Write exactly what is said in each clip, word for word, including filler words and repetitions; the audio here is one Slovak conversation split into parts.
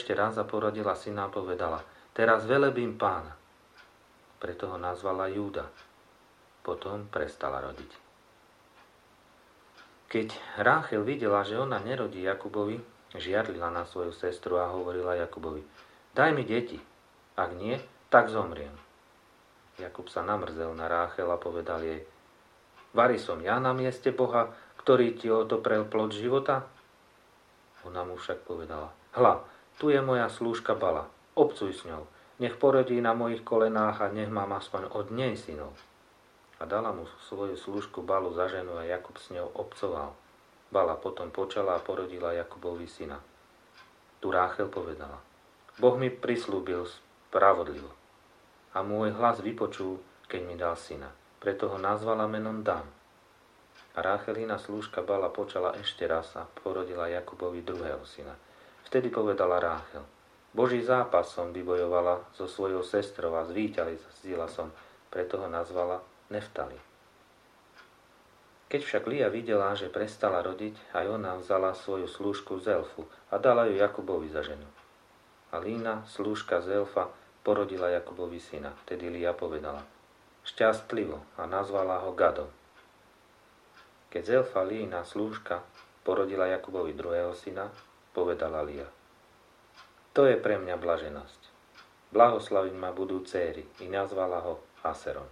ešte raz a porodila syna a povedala: Teraz velebím Pána. Preto ho nazvala Júda. Potom prestala rodiť. Keď Ráchel videla, že ona nerodí Jakubovi, žiarlila na svoju sestru a hovorila Jakubovi: Daj mi deti, ak nie, tak zomriem. Jakub sa namrzel na Ráchel a povedal jej: Vari som ja na mieste Boha, ktorý ti odoprel plod života? Ona mu však povedala: Hľa, tu je moja slúžka Bala, obcuj s ňou, nech porodí na mojich kolenách a nech mám aspoň od nej synov. A dala mu svoju slúžku Balu za ženu a Jakub s ňou obcoval. Bala potom počala a porodila Jakubovi syna. Tu Ráchel povedala: Boh mi prislúbil spravodlivo a môj hlas vypočul, keď mi dal syna. Preto ho nazvala menom Dan. A Ráchelina slúžka Bala počala ešte raz a porodila Jakubovi druhého syna. Vtedy povedala Ráchel: Boží zápas som vybojovala so svojou sestrou a zvíťazila som, preto ho nazvala Neftali. Keď však Lía videla, že prestala rodiť, aj ona vzala svoju slúžku Zelfu a dala ju Jakubovi za ženu. A Lína, slúžka Zelfa, porodila Jakubovi syna. Vtedy Lía povedala: Šťastlivo, a nazvala ho Gadom. Keď Zelfa, Lína, slúžka, porodila Jakubovi druhého syna, povedala Lía: To je pre mňa blaženosť. Blahoslaviť ma budú céry, i nazvala ho Aserom.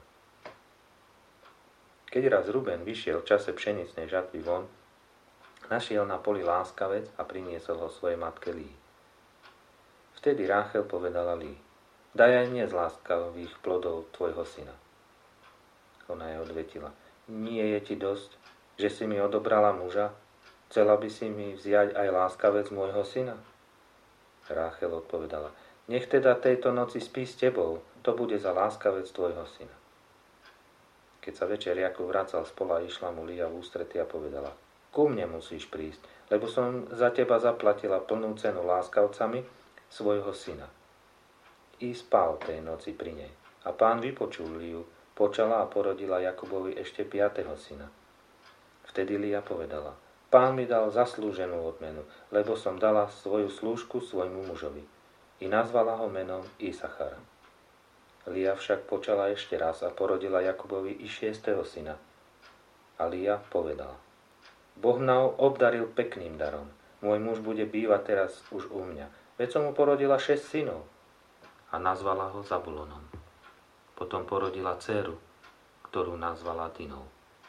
Keď raz Ruben vyšiel v čase pšenicnej žatvy von, našiel na poli láskavec a priniesol ho svojej matke Lii. Vtedy Ráchel povedala Lii: Daj aj mne z láskavých plodov tvojho syna. Ona jej odvetila: Nie je ti dosť, že si mi odobrala muža? Chcela by si mi vziať aj láskavec môjho syna? Ráchel odpovedala: Nech teda tejto noci spí s tebou, to bude za láskavec tvojho syna. Keď sa večer Jakub vracal z pola, išla mu Lía v ústrety a povedala: Ku mne musíš prísť, lebo som za teba zaplatila plnú cenu láskavcami svojho syna. I spal tej noci pri nej. A Pán vypočul Liu, počala a porodila Jakubovi ešte piateho syna. Vtedy Lía povedala: Pán mi dal zaslúženú odmenu, lebo som dala svoju slúžku svojmu mužovi. I nazvala ho menom Isachar. Lía však počala ešte raz a porodila Jakubovi i šiesteho syna. A Lía povedala: Boh mnou obdaril pekným darom. Môj muž bude bývať teraz už u mňa. Veď som mu porodila šesť synov. A nazvala ho Zabulonom. Potom porodila dcéru, ktorú nazvala Dinou.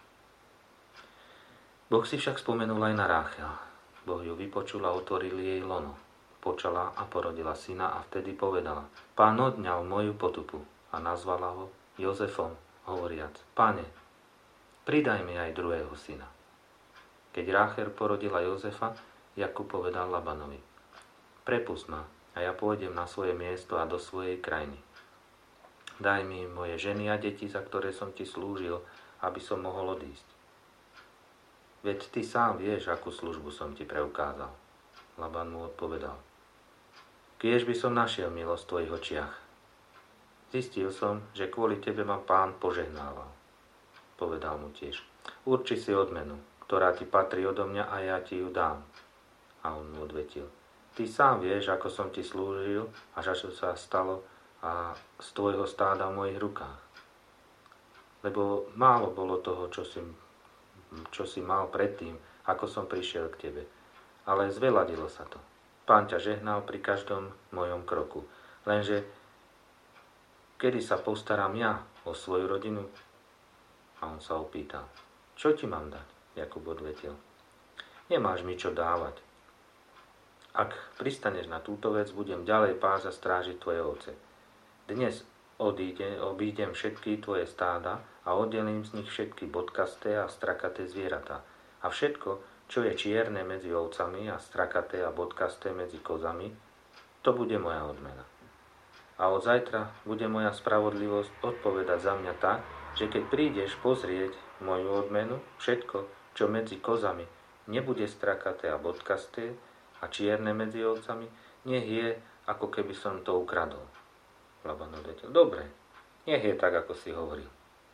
Boh si však spomenul aj na Ráchel. Boh ju vypočul a otvoril jej lono. Počala a porodila syna a vtedy povedala: Pán odňal moju potupu, a nazvala ho Jozefom, hovoriac: Pane, pridaj mi aj druhého syna. Keď Ráchel porodila Jozefa, Jakub povedal Labanovi: Prepusť ma a ja pôjdem na svoje miesto a do svojej krajiny. Daj mi moje ženy a deti, za ktoré som ti slúžil, aby som mohol odísť. Veď ty sám vieš, akú službu som ti preukázal. Laban mu odpovedal: Kiež by som našiel milosť v tvojich očiach. Zistil som, že kvôli tebe ma Pán požehnával. Povedal mu tiež: Urči si odmenu, ktorá ti patrí odo mňa, a ja ti ju dám. A on mu odvetil: Ty sám vieš, ako som ti slúžil a čo sa stalo a z tvojho stáda v mojich rukách. Lebo málo bolo toho, čo si, čo si mal predtým, ako som prišiel k tebe. Ale zveladilo sa to. Pán ťa žehnal pri každom mojom kroku. Lenže kedy sa postaram ja o svoju rodinu? A on sa opýtal: Čo ti mám dať? Jakub odvetil: Nemáš mi čo dávať. Ak pristaneš na túto vec, budem ďalej pásť a strážiť tvoje ovce. Dnes odíde, obídem všetky tvoje stáda a oddelím z nich všetky bodkasté a strakaté zvieratá. A všetko, čo je čierne medzi ovcami a strakaté a bodkasté medzi kozami, to bude moja odmena. A od zajtra bude moja spravodlivosť odpovedať za mňa tak, že keď prídeš pozrieť moju odmenu, všetko, čo medzi kozami nebude strakaté a bodkasté a čierne medzi ovcami, nech je, ako keby som to ukradol. Laban odvetil: Dobre, nech je tak, ako si hovoril.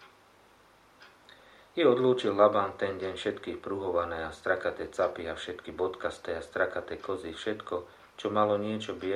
I odlúčil Laban ten deň všetky pruhované a strakaté capy a všetky bodkasté a strakaté kozy, všetko, čo malo niečo biele